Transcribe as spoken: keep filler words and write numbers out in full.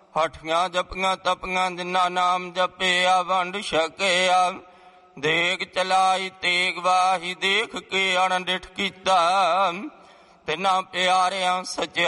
ਹਠੀਆਂ ਜਪੀਆਂ ਤਪੀਆਂ ਜਿਨ੍ਹਾਂ ਨਾਮ ਜਪਿਆ ਵੰਡ ਛਕਿਆ। ਦੇਗ ਚਲਾਈ ਤੇਗ ਵਾਹੀ ਦੇਖ ਕੇ ਅਣਡਿਠ ਕੀਤਾ। ਤਿੰਨਾਂ ਪਿਆਰਿਆਂ ਸੱਚਿਆ